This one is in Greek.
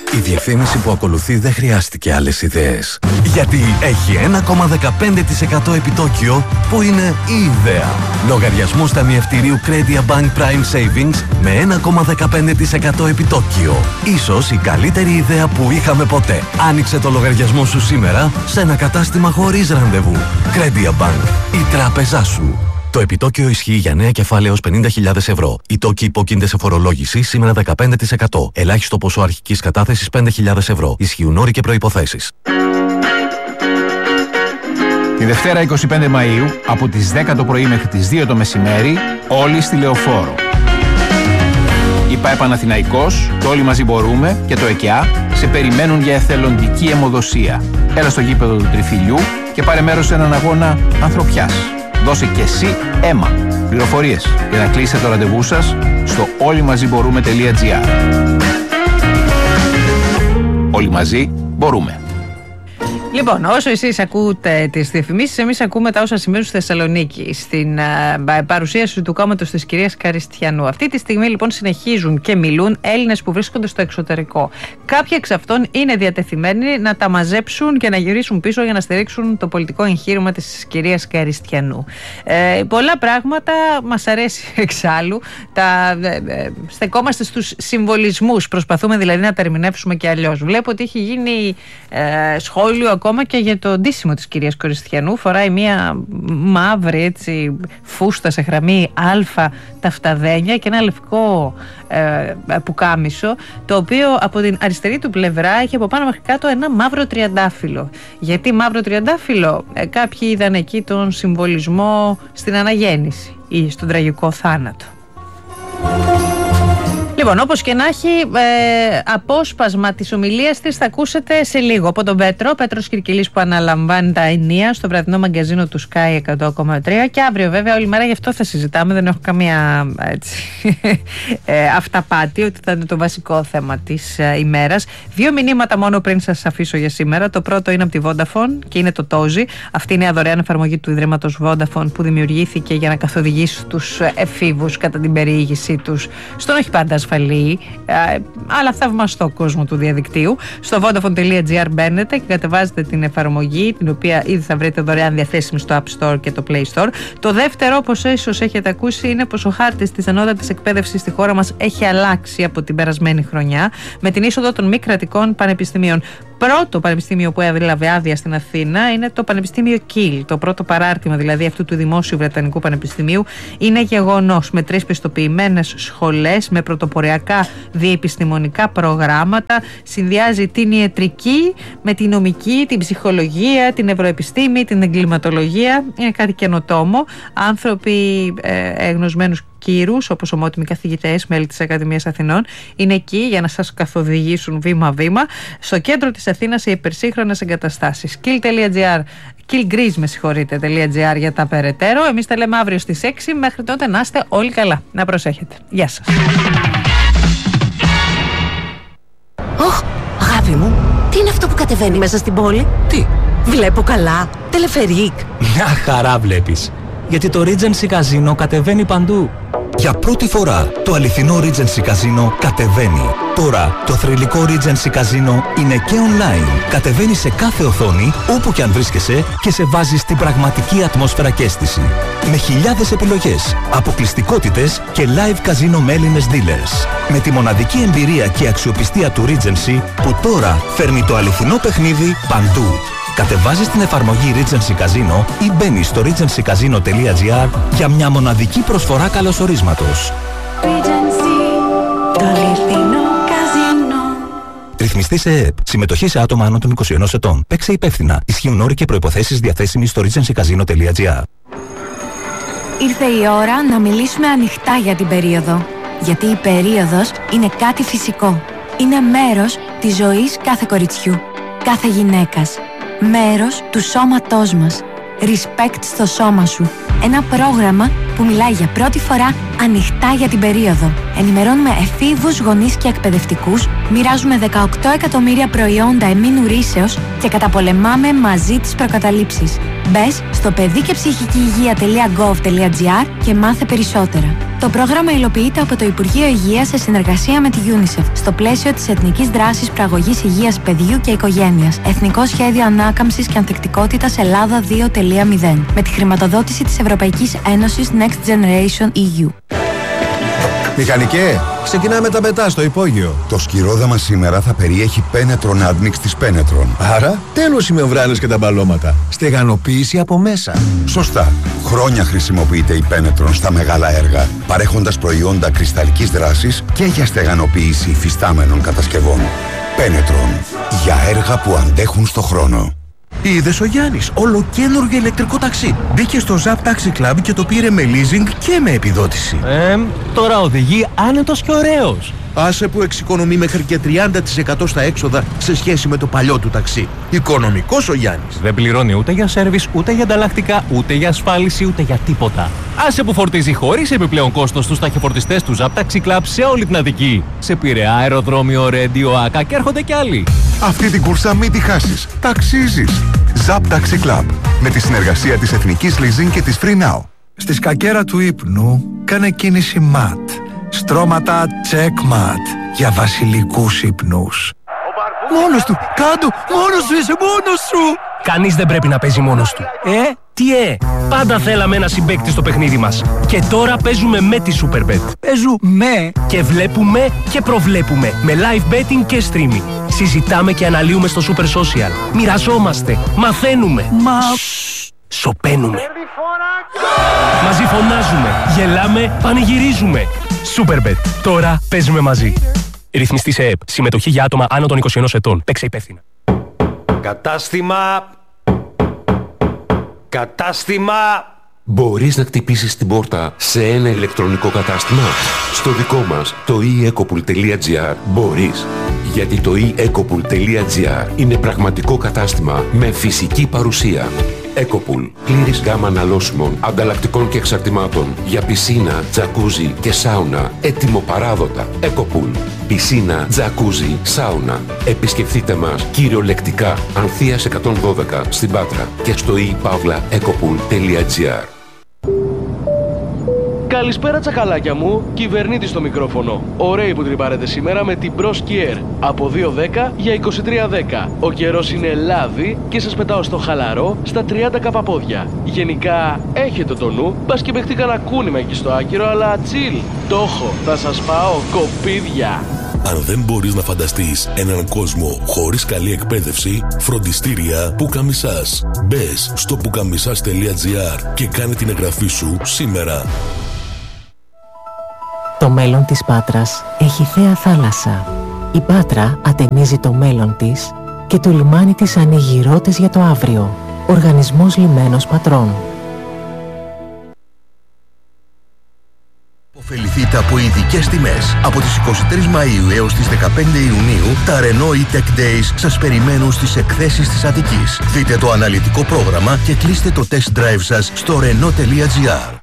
Η διαφήμιση που ακολουθεί δεν χρειάστηκε άλλες ιδέες. Γιατί έχει 1,15% επιτόκιο που είναι η ιδέα. Λογαριασμός ταμιευτηρίου Crediabank Prime Savings με 1,15% επιτόκιο. Ίσως η καλύτερη ιδέα που είχαμε ποτέ. Άνοιξε το λογαριασμό σου σήμερα σε ένα κατάστημα χωρίς ραντεβού. Crediabank, η τράπεζά σου. Το επιτόκιο ισχύει για νέα κεφάλαια ως 50.000 ευρώ. Οι τόκοι υπόκεινται σε φορολόγηση σήμερα 15%. Ελάχιστο ποσό αρχικής κατάθεσης 5.000 ευρώ. Ισχύουν όροι και προϋποθέσεις. Τη Δευτέρα 25 Μαΐου από τις 10 το πρωί μέχρι τις 2 το μεσημέρι, όλοι στη Λεωφόρο. Η ΠΑΕ Παναθηναϊκός, το Όλοι Μαζί Μπορούμε και το ΕΚΕΑ σε περιμένουν για εθελοντική αιμοδοσία. Έλα στο γήπεδο του Τριφυλιού και πάρε μέρος σε έναν αγώνα ανθρωπιάς. Δώσε και εσύ αίμα. Πληροφορίες για να κλείσετε το ραντεβού σας στο όλοιμαζιμπορούμε.gr. Όλοι μαζί μπορούμε. Λοιπόν, όσο εσείς ακούτε τις διαφημίσεις, εμείς ακούμε τα όσα συμβαίνουν στη Θεσσαλονίκη, στην παρουσίαση του κόμματος της κυρίας Καριστιανού. Αυτή τη στιγμή λοιπόν συνεχίζουν και μιλούν Έλληνες που βρίσκονται στο εξωτερικό. Κάποιοι εξ αυτών είναι διατεθειμένοι να τα μαζέψουν και να γυρίσουν πίσω για να στηρίξουν το πολιτικό εγχείρημα της κυρίας Καριστιανού. Πολλά πράγματα μας αρέσει εξάλλου. Στεκόμαστε στους συμβολισμούς. Προσπαθούμε δηλαδή να τα ερμηνεύσουμε και αλλιώς. Βλέπω ότι έχει γίνει σχόλιο ακόμα και για το ντύσιμο της κυρίας Καριστιανού. Φοράει μια μαύρη έτσι, φούστα σε γραμμή αλφα τα φταδένια και ένα λευκό πουκάμισο, το οποίο από την αριστερή του πλευρά έχει από πάνω μέχρι κάτω ένα μαύρο τριαντάφυλλο. Γιατί μαύρο τριαντάφυλλο? Κάποιοι είδαν εκεί τον συμβολισμό στην αναγέννηση ή στον τραγικό θάνατο. Λοιπόν, όπως και να έχει, απόσπασμα της ομιλίας της θα ακούσετε σε λίγο από τον Πέτρος Κυρκυλής, που αναλαμβάνει τα ενία στο βραδινό μαγκαζίνο του Sky 100,3, και αύριο βέβαια όλη μέρα γι' αυτό θα συζητάμε, δεν έχω καμία αυταπάτη ότι θα είναι το βασικό θέμα της ημέρας. 2 μηνύματα μόνο πριν σας αφήσω για σήμερα. Το πρώτο είναι από τη Vodafone και είναι το Tozi. Αυτή είναι η δωρεάν εφαρμογή του Ιδρύματος Vodafone που δημιουργήθηκε για να καθοδηγήσει τους εφήβους κατά την περιήγησή τους στον όχι πάντα ασφαλή, αλλά θαυμαστό κόσμο του διαδικτύου. Στο vodafone.gr μπαίνετε και κατεβάζετε την εφαρμογή, την οποία ήδη θα βρείτε δωρεάν διαθέσιμη στο App Store και το Play Store. Το δεύτερο, όπως ίσως έχετε ακούσει, είναι πως ο χάρτης της ανώτατης εκπαίδευσης στη χώρα μας έχει αλλάξει από την περασμένη χρονιά με την είσοδο των μη κρατικών πανεπιστημίων. Πρώτο πανεπιστήμιο που έλαβε άδεια στην Αθήνα είναι το Πανεπιστήμιο Κιλ. Το πρώτο παράρτημα δηλαδή αυτού του Δημόσιου Βρετανικού Πανεπιστημίου είναι γεγονός, με 3 πιστοποιημένες σχολές, με πρωτοποριακά διεπιστημονικά προγράμματα. Συνδυάζει την ιατρική με την νομική, την ψυχολογία, την ευρωεπιστήμη, την εγκληματολογία. Είναι κάτι καινοτόμο. Άνθρωποι εγνωσμένους κύρους, όπως ομότιμοι καθηγητές, μέλη της Ακαδημίας Αθηνών, είναι εκεί για να σας καθοδηγήσουν βήμα-βήμα. Στο κέντρο της Αθήνας οι υπερσύγχρονες εγκαταστάσεις. Kill.gr, killgreece.gr για τα περαιτέρω. Εμείς τα λέμε αύριο στις 6. Μέχρι τότε να είστε όλοι καλά. Να προσέχετε. Γεια σας. Αγάπη μου, τι είναι αυτό που κατεβαίνει μέσα στην πόλη? Τι? Βλέπω καλά. Τελεφερίκ. Μια χαρά βλέπεις. Γιατί το Regency Casino κατεβαίνει παντού. Για πρώτη φορά το αληθινό Regency Casino κατεβαίνει. Τώρα το θρυλικό Regency Casino είναι και online. Κατεβαίνει σε κάθε οθόνη, όπου και αν βρίσκεσαι, και σε βάζει στην πραγματική ατμόσφαιρα και αίσθηση. Με χιλιάδες επιλογές, αποκλειστικότητες και live casino με Έλληνες dealers. Με τη μοναδική εμπειρία και αξιοπιστία του Regency, που τώρα φέρνει το αληθινό παιχνίδι παντού. Κατεβάζεις την εφαρμογή Regency Casino ή μπαίνεις στο regencycasino.gr για μια μοναδική προσφορά καλωσορίσματος. Το αληθινό καζίνο. Ρυθμιστή σε ΕΕΠ. Συμμετοχή σε άτομα άνω των 21 ετών. Παίξε υπεύθυνα. Ισχύουν όροι και προϋποθέσεις διαθέσιμοι στο regencycasino.gr. Ήρθε η ώρα να μιλήσουμε ανοιχτά για την περίοδο. Γιατί η περίοδος είναι κάτι φυσικό. Είναι μέρος της ζωής κάθε κοριτσιού, κάθε γυναίκας. Μέρος του σώματός μας. Respect στο σώμα σου. Ένα πρόγραμμα που μιλάει για πρώτη φορά ανοιχτά για την περίοδο. Ενημερώνουμε εφήβους, γονείς και εκπαιδευτικούς, μοιράζουμε 18 εκατομμύρια προϊόντα εμήνου ρύσεως και καταπολεμάμε μαζί τις προκαταλήψεις. Μπες στο παιδικεψυχικηυγεία.gov.gr και μάθε περισσότερα. Το πρόγραμμα υλοποιείται από το Υπουργείο Υγείας σε συνεργασία με τη UNICEF στο πλαίσιο της Εθνικής Δράσης Προαγωγής Υγείας Παιδιού και Οικογένειας. Εθνικό Σχέδιο Ανάκαμψης και Ανθεκτικότητας Ελλάδα 2.0 με τη χρηματοδότηση της Ευρωπαϊκής Ένωσης Next Generation EU. Μηχανικέ, ξεκινάμε τα πετά στο υπόγειο. Το σκυρόδαμα σήμερα θα περιέχει Penetron Admix της Penetron. Άρα, τέλος οι μεμβράνες και τα μπαλώματα. Στεγανοποίηση από μέσα. Σωστά. Χρόνια χρησιμοποιείται η Penetron στα μεγάλα έργα, παρέχοντας προϊόντα κρυσταλλικής δράσης και για στεγανοποίηση υφιστάμενων κατασκευών. Penetron. Για έργα που αντέχουν στο χρόνο. Είδες ο Γιάννης, ολοκαίνουργιο ηλεκτρικό ταξί. Μπήκε στο Zap Taxi Club και το πήρε με leasing και με επιδότηση. Τώρα οδηγεί άνετος και ωραίος. Άσε που εξοικονομεί μέχρι και 30% στα έξοδα σε σχέση με το παλιό του ταξί. Οικονομικός ο Γιάννης. Δεν πληρώνει ούτε για σέρβις, ούτε για ανταλλακτικά, ούτε για ασφάλιση, ούτε για τίποτα. Άσε που φορτίζει χωρίς επιπλέον κόστος στους ταχυφορτιστές του Zap Taxi Club σε όλη την Αττική. Σε Πειραιά, αεροδρόμιο, Ρέντιο, Άκα και έρχονται κι άλλοι. Αυτή την κούρσα μην τη χάσεις. Ταξίζεις. Zap Taxi Club. Με τη συνεργασία της Εθνικής Leasing και της Free Now. Στη σκακέρα του ύπνου κάνε κίνηση MAT. Στρώματα checkmat για βασιλικούς ύπνους. Μόνος του! Κάντο! Μόνος σου! Είσαι μόνος σου! Κανείς δεν πρέπει να παίζει μόνος του. Πάντα θέλαμε ένα συμπαίκτη στο παιχνίδι μας. Και τώρα παίζουμε με τη Superbet. Παίζουμε! Και βλέπουμε και προβλέπουμε. Με live betting και streaming. Συζητάμε και αναλύουμε στο Super Social. Μοιραζόμαστε. Μαθαίνουμε. Σωπαίνουμε. Μαζί φωνάζουμε. Γελάμε. Πανηγυρίζουμε. Superbet. Τώρα παίζουμε μαζί. Ρυθμιστή σε ΕΠ. Συμμετοχή για άτομα άνω των 21 ετών. Παίξε υπεύθυνα. Κατάστημα. Μπορείς να χτυπήσεις την πόρτα σε ένα ηλεκτρονικό κατάστημα. Στο δικό μας, το eEcopool.gr, μπορείς. Γιατί το eEcopool.gr είναι πραγματικό κατάστημα με φυσική παρουσία. Ecopool. Πλήρης γάμα αναλώσιμων, ανταλλακτικών και εξαρτημάτων για πισίνα, τζακούζι και σάουνα. Έτοιμο παράδοτα. Ecopool. Πισίνα, τζακούζι, σάουνα. Επισκεφτείτε μας κυριολεκτικά Ανθείας 112 στην Πάτρα και στο ePavlaEcopool.gr. Καλησπέρα τσακαλάκια μου, κυβερνήτης στο μικρόφωνο. Ωραίοι που τρυπάρετε σήμερα με την Bros Kier. Από 2.10 για 23.10. Ο καιρός είναι λάδι και σας πετάω στο χαλαρό στα 30 καπαπόδια. Γενικά έχετε το νου, μπας και παιχτεί κανένα κούνημα εκεί στο άκυρο, αλλά τσιλ. Το έχω, θα σας πάω κοπίδια. Αν δεν μπορείς να φανταστείς έναν κόσμο χωρίς καλή εκπαίδευση, φροντιστήρια Πουκαμισάς. Μπες στο pukamisas.gr και κάνε την εγγραφή σου σήμερα. Το μέλλον της Πάτρας έχει θέα θάλασσα. Η Πάτρα ατενίζει το μέλλον της και το λιμάνι της ανοίγει ρότες για το αύριο. Οργανισμός Λιμένος Πατρών. Ωφεληθείτε από ειδικές τιμές. Από τις 23 Μαΐου έως τις 15 Ιουνίου, τα Renault E-Tech Days σας περιμένουν στις εκθέσεις της Αττικής. Δείτε το αναλυτικό πρόγραμμα και κλείστε το test drive σας στο Renault.gr.